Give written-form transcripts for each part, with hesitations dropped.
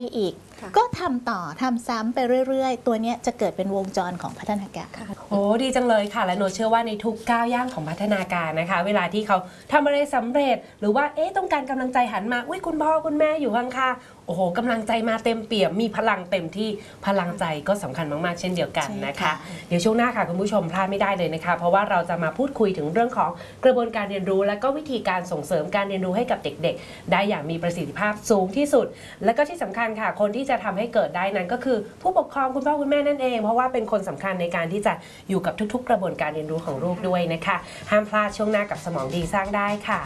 อีกก็ทำต่อทำซ้ำไปเรื่อยๆตัวนี้จะเกิดเป็นวงจรของพัฒนาการโอ้ดีจังเลยค่ะและโนเชื่อว่าในทุกก้าวย่างของพัฒนาการนะคะเวลาที่เขาทำอะไรสำเร็จหรือว่าต้องการกำลังใจหันมาอุ้ยคุณพ่อคุณแม่อยู่ข้างๆโอ้โหกำลังใจมาเต็มเปี่ยมมีพลังเต็มที่พลังใจก็สำคัญมากๆเช่นเดียวกันนะคะเดี๋ยวช่วงหน้าค่ะคุณผู้ชมพลาดไม่ได้เลยนะคะเพราะว่าเราจะมาพูดคุยถึงเรื่องของกระบวนการเรียนรู้และก็วิธีการส่งเสริมการเรียนรู้ให้กับเด็กๆได้อย่างมีประสิทธิภาพสูงที่สุดและก็ที่สำคัญค่ะคนที่จะทำให้เกิดได้นั้นก็คือผู้ปกครองคุณพ่อคุณแม่นั่นเองเพราะว่าเป็นคนสำคัญในการที่จะอยู่กับทุกๆกระบวนการเรียนรู้ของลูกด้วยนะคะห้ามพลาดช่วงหน้ากับสมองดีสร้างได้ค่ะ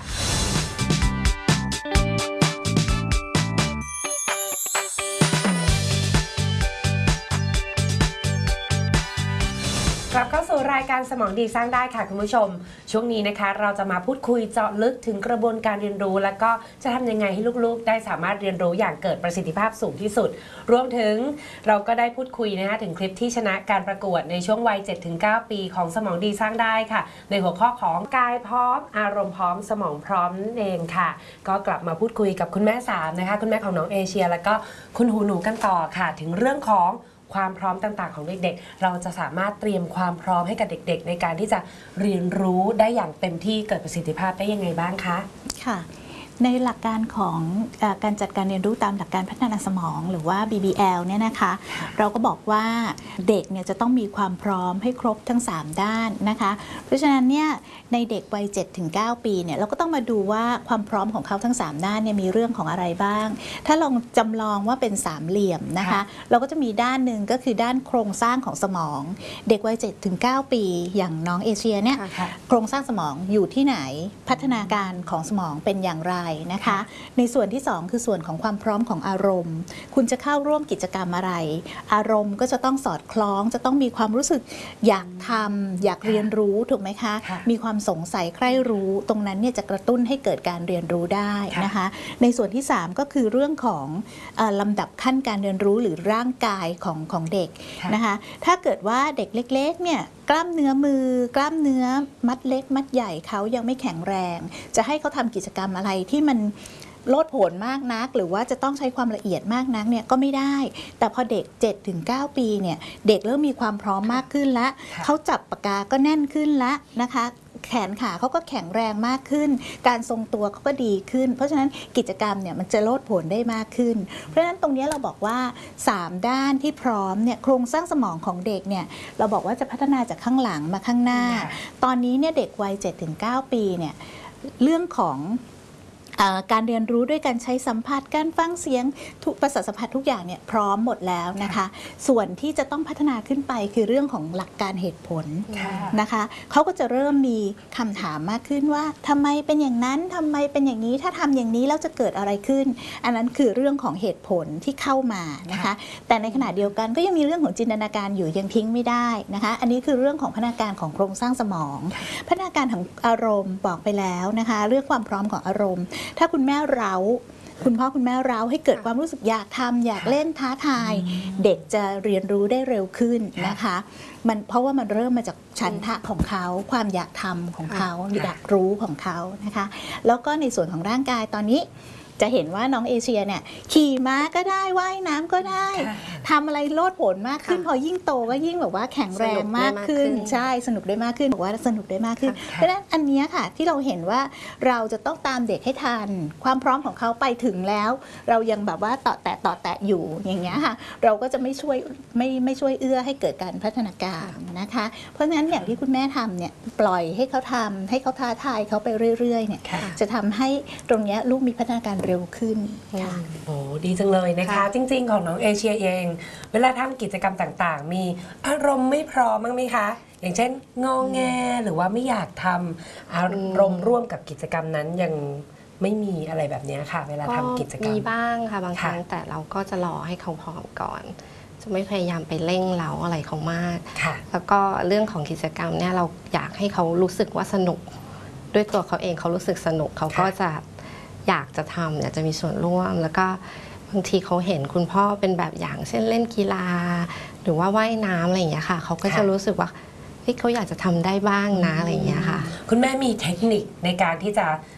กลับเข้าสู่รายการสมองดีสร้างได้ค่ะคุณผู้ชมช่วงนี้นะคะเราจะมาพูดคุยเจาะลึกถึงกระบวนการเรียนรู้แล้วก็จะทำยังไงให้ลูกๆได้สามารถเรียนรู้อย่างเกิดประสิทธิภาพสูงที่สุดรวมถึงเราก็ได้พูดคุยนะคะถึงคลิปที่ชนะการประกวดในช่วงวัย 7-9 ปีของสมองดีสร้างได้ค่ะในหัวข้อของกายพร้อมอารมณ์พร้อมสมองพร้อมนั่นเองค่ะก็กลับมาพูดคุยกับคุณแม่3นะคะคุณแม่ของน้องเอเชียแล้วก็คุณหูหนูกันต่อค่ะถึงเรื่องของความพร้อมต่างๆของเด็กๆเราจะสามารถเตรียมความพร้อมให้กับเด็กๆในการที่จะเรียนรู้ได้อย่างเต็มที่เกิดประสิทธิภาพได้ยังไงบ้างคะค่ะในหลักการของการจัดการเรียนรู้ตามหลักการพัฒนาสมองหรือว่า BBL เนี่ยนะคะเราก็บอกว่าเด็กเนี่ยจะต้องมีความพร้อมให้ครบทั้ง3ด้านนะคะเพราะฉะนั้นเนี่ยในเด็กวัย 7-9 ปีเนี่ยเราก็ต้องมาดูว่าความพร้อมของเขาทั้ง3ด้านเนี่ยมีเรื่องของอะไรบ้างถ้าลองจำลองว่าเป็นสามเหลี่ยมนะคะเราก็จะมีด้านหนึ่งก็คือด้านโครงสร้างของสมองเด็กวัย 7-9 ปีอย่างน้องเอเชียเนี่ยโครงสร้างสมองอยู่ที่ไหนพัฒนาการของสมองเป็นอย่างไรนะคะในส่วนที่2คือส่วนของความพร้อมของอารมณ์คุณจะเข้าร่วมกิจกรรมอะไรอารมณ์ก็จะต้องสอดคล้องจะต้องมีความรู้สึกอยากทำอยากเรียนรู้ถูกไหมคะมีความสงสัยใคร่รู้ตรงนั้นเนี่ยจะกระตุ้นให้เกิดการเรียนรู้ได้นะคะในส่วนที่3ก็คือเรื่องของลำดับขั้นการเรียนรู้หรือร่างกายของเด็กนะคะถ้าเกิดว่าเด็กเล็กๆเนี่ยกล้ามเนื้อมือกล้ามเนื้อมัดเล็กมัดใหญ่เขายังไม่แข็งแรงจะให้เขาทำกิจกรรมอะไรที่มันโลดโผนมากนักหรือว่าจะต้องใช้ความละเอียดมากนักเนี่ยก็ไม่ได้แต่พอเด็ก 7-9 ปีเนี่ยเด็กเริ่มมีความพร้อมมากขึ้นแล้วเขาจับปากกาก็แน่นขึ้นแล้วนะคะแขนขาเขาก็แข็งแรงมากขึ้นการทรงตัวเขาก็ดีขึ้นเพราะฉะนั้นกิจกรรมเนี่ยมันจะโลดโผนได้มากขึ้นเพราะฉะนั้นตรงนี้เราบอกว่า3ด้านที่พร้อมเนี่ยโครงสร้างสมองของเด็กเนี่ยเราบอกว่าจะพัฒนาจากข้างหลังมาข้างหน้าตอนนี้เนี่ยเด็กวัย 7-9 ปีเนี่ยเรื่องของการเรียนรู้ด้วยการใช้สัมผัสการฟังเสียงทุกประสาทสัมผัสทุกอย่างเนี่ยพร้อมหมดแล้วนะคะส่วนที่จะต้องพัฒนาขึ้นไปคือเรื่องของหลักการเหตุผลนะคะเขาก็จะเริ่มมีคำถามมากขึ้นว่าทำไมเป็นอย่างนั้นทำไมเป็นอย่างนี้ถ้าทำอย่างนี้แล้วจะเกิดอะไรขึ้นอันนั้นคือเรื่องของเหตุผลที่เข้ามานะคะแต่ในขณะเดียวกันก็ยังมีเรื่องของจินตนาการอยู่ยังทิ้งไม่ได้นะคะอันนี้คือเรื่องของพัฒนาการของโครงสร้างสมองพัฒนาการของอารมณ์บอกไปแล้วนะคะเรื่องความพร้อมของอารมณ์ถ้าคุณแม่คุณพ่อคุณแม่ให้เกิดความรู้สึกอยากทำอยากเล่นท้าทายเด็กจะเรียนรู้ได้เร็วขึ้นนะคะเพราะว่ามันเริ่มมาจากฉันทะของเขาความอยากทำของเขาอยากรู้ของเขานะคะแล้วก็ในส่วนของร่างกายตอนนี้จะเห็นว่าน้องเอเชียเนี่ยขี่ม้าก็ได้ว่ายน้ำก็ได้ทำอะไรโลดโผนมากขึ้นพอยิ่งโตก็ยิ่งแบบว่าแข็งแรงมากขึ้นใช่สนุกได้มากขึ้นบอกว่าสนุกได้มากขึ้นเพราะฉะนั้นอันนี้ค่ะที่เราเห็นว่าเราจะต้องตามเด็กให้ทันความพร้อมของเขาไปถึงแล้วเรายังแบบว่าต่อแตะอยู่อย่างเงี้ยค่ะเราก็จะไม่ช่วยเอื้อให้เกิดการพัฒนาการนะคะเพราะฉะนั้นอย่างที่คุณแม่ทำเนี่ยปล่อยให้เขาทำให้เขาท้าทายเขาไปเรื่อยๆเนี่ยจะทำให้ตรงนี้ลูกมีพัฒนาการเร็วขึ้นค่ะโอ้ดีจังเลยนะคะจริงๆของน้องเอเชียเองเวลาทำกิจกรรมต่างๆมีอารมณ์ไม่พร้อมบ้างไหมคะอย่างเช่นงอแงหรือว่าไม่อยากทำอารมณ์ร่วมกับกิจกรรมนั้นยังไม่มีอะไรแบบนี้ค่ะเวลาทำกิจกรรมมีบ้างค่ะบางครั้งแต่เราก็จะรอให้เขาพร้อมก่อนจะไม่พยายามไปเร่งเร้าอะไรเขามากแล้วก็เรื่องของกิจกรรมเนี่ยเราอยากให้เขารู้สึกว่าสนุกด้วยตัวเขาเองเขารู้สึกสนุกเขาก็จะอยากจะทำอยากจะมีส่วนร่วมแล้วก็บางทีเขาเห็นคุณพ่อเป็นแบบอย่างเช่นเล่นกีฬาหรือว่าว่ายน้ำอะไรอย่างเงี้ยค่ะเขาก็จะรู้สึกว่าเขาอยากจะทำได้บ้างนะอะไรอย่างเงี้ยค่ะคุณแม่มีเทคนิคในการที่จะ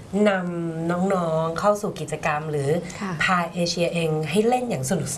นำน้องๆเข้าสู่กิจกรรมหรือค่ะพาเอเชียเองให้เล่นอย่างสนุกส